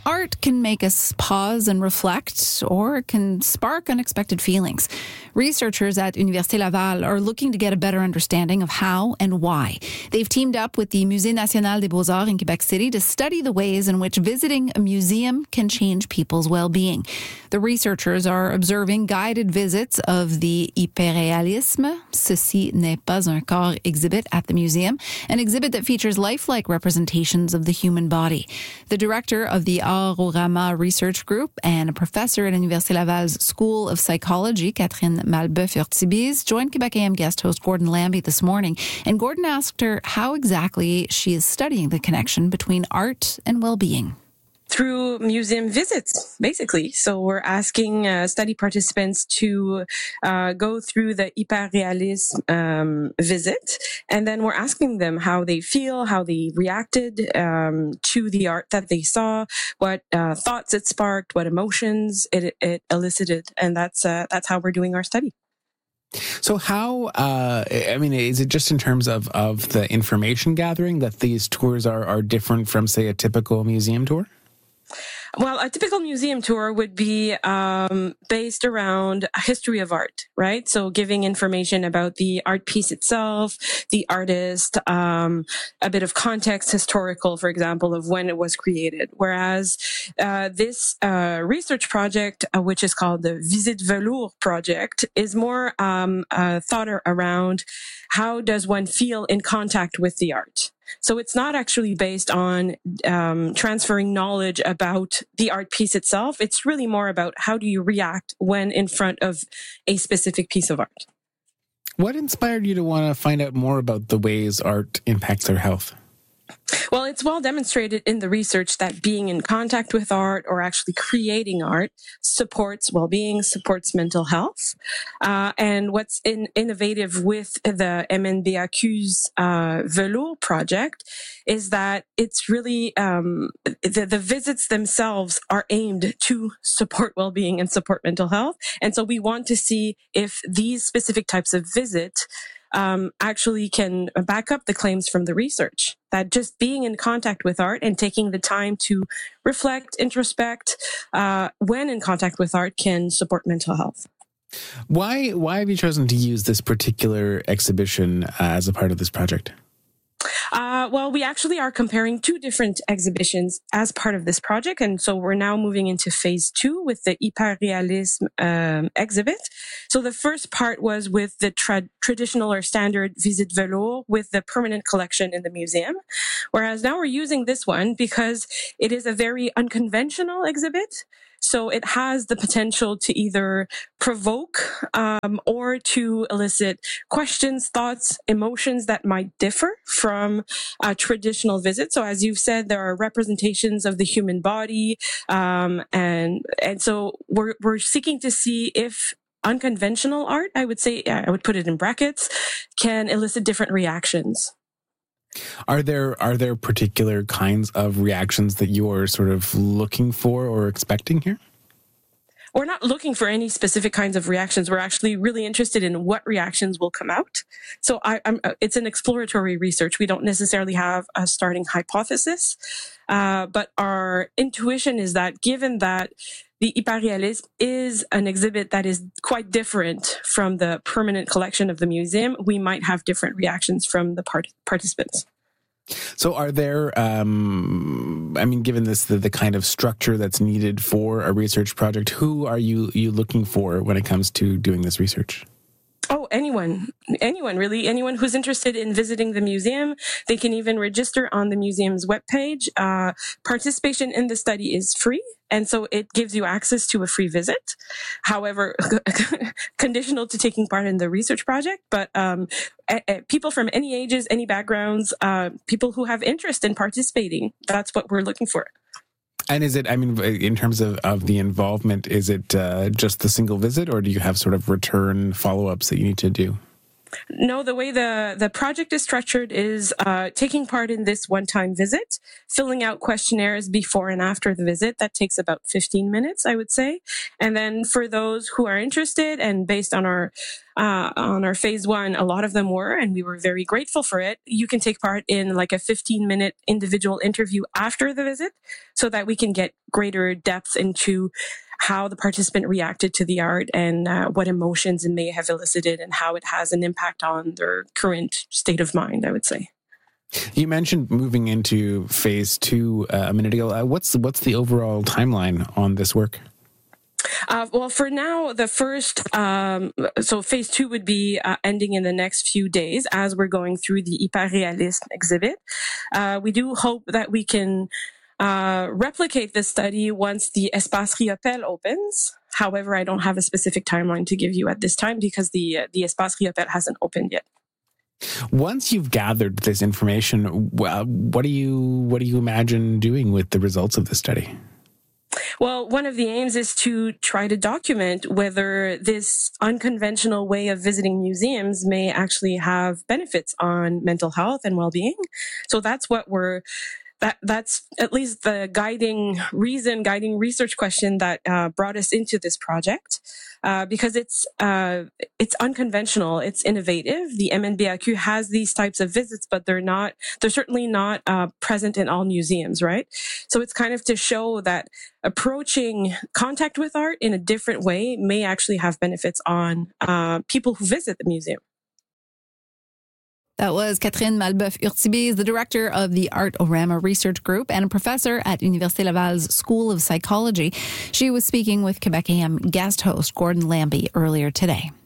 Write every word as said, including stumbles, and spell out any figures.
Art can make us pause and reflect, or it can spark unexpected feelings. Researchers at Université Laval are looking to get a better understanding of how and why. They've teamed up with the Musée National des Beaux-Arts in Quebec City to study the ways in which visiting a museum can change people's well-being. The researchers are observing guided visits of the Hyperréalisme, Ceci n'est pas un corps exhibit at the museum, an exhibit that features lifelike representations of the human body. The director of the Arorama Research Group and a professor at Université Laval's School of Psychology, Catherine Malbeuf-Urtibise, joined Quebec A M guest host Gordon Lambie this morning. And Gordon asked her how exactly she is studying the connection between art and well-being. Through museum visits, basically. So we're asking uh, study participants to uh, go through the hyperréalisme um, visit, and then we're asking them how they feel, how they reacted um, to the art that they saw, what uh, thoughts it sparked, what emotions it, it elicited, and that's uh, that's how we're doing our study. So how, uh, I mean, is it just in terms of, of the information gathering that these tours are, are different from, say, a typical museum tour? Well, a typical museum tour would be um, based around a history of art, right? So giving information about the art piece itself, the artist, um, a bit of context, historical, for example, of when it was created. Whereas uh, this uh, research project, uh, which is called the Visite Velours project, is more um, uh, thought around how does one feel in contact with the art. So it's not actually based on um, transferring knowledge about the art piece itself. It's really more about how do you react when in front of a specific piece of art. What inspired you to want to find out more about the ways art impacts our health? Well, it's well demonstrated in the research that being in contact with art or actually creating art supports well-being, supports mental health. Uh, and what's in, innovative with the M N B A Q's uh, Velours project is that it's really um, the, the visits themselves are aimed to support well-being and support mental health. And so we want to see if these specific types of visit Um, actually can back up the claims from the research that just being in contact with art and taking the time to reflect, introspect, uh, when in contact with art can support mental health. Why, why have you chosen to use this particular exhibition uh, as a part of this project? Uh, well, we actually are comparing two different exhibitions as part of this project. And so we're now moving into phase two with the Hyperréalisme um, exhibit. So the first part was with the tra- traditional or standard Visite Velours with the permanent collection in the museum. Whereas now we're using this one because it is a very unconventional exhibit. So it has the potential to either provoke um, or to elicit questions, thoughts, emotions that might differ from a traditional visit. So as you've said, there are representations of the human body, um, and and so we're we're seeking to see if unconventional art, I would say, I would put it in brackets, can elicit different reactions. Are there are there particular kinds of reactions that you're sort of looking for or expecting here? We're not looking for any specific kinds of reactions. We're actually really interested in what reactions will come out. So I, I'm, it's an exploratory research. We don't necessarily have a starting hypothesis, uh, but our intuition is that given that the Hyperréalisme is an exhibit that is quite different from the permanent collection of the museum, we might have different reactions from the part- participants. So are there, um, I mean, given this, the, the kind of structure that's needed for a research project, who are you, you looking for when it comes to doing this research? Oh, anyone, anyone really, anyone who's interested in visiting the museum. They can even register on the museum's webpage. Uh, participation in the study is free, and so it gives you access to a free visit. However, conditional to taking part in the research project. But um, a- a- people from any ages, any backgrounds, uh, people who have interest in participating, that's what we're looking for. And is it, I mean, in terms of, of the involvement, is it uh, just the single visit, or do you have sort of return follow-ups that you need to do? No, the way the, the project is structured is uh, taking part in this one-time visit, filling out questionnaires before and after the visit. That takes about fifteen minutes, I would say. And then for those who are interested, and based on our uh, on our phase one, a lot of them were, and we were very grateful for it. You can take part in like a fifteen-minute individual interview after the visit, so that we can get greater depth into how the participant reacted to the art and uh, what emotions it may have elicited and how it has an impact on their current state of mind, I would say. You mentioned moving into phase two uh, a minute ago. Uh, what's, what's the overall timeline on this work? Uh, well, for now, the first, um, so phase two would be uh, ending in the next few days as we're going through the hyperrealisme exhibit. Uh, we do hope that we can Uh, replicate this study once the Espace Riopelle opens. However, I don't have a specific timeline to give you at this time because the uh, the Espace Riopelle hasn't opened yet. Once you've gathered this information, uh, what do you what do you imagine doing with the results of the study? Well, one of the aims is to try to document whether this unconventional way of visiting museums may actually have benefits on mental health and well-being. So that's what we're That that's at least the guiding reason, guiding research question that uh, brought us into this project, uh, because it's uh, it's unconventional, it's innovative. The M N B A Q has these types of visits, but they're not they're certainly not uh, present in all museums, right? So it's kind of to show that approaching contact with art in a different way may actually have benefits on uh, people who visit the museum. That was Catherine Malbeuf-Urtubise, the director of the Art-O-Rama Research Group and a professor at Université Laval's School of Psychology. She was speaking with Quebec A M guest host Gordon Lambie earlier today.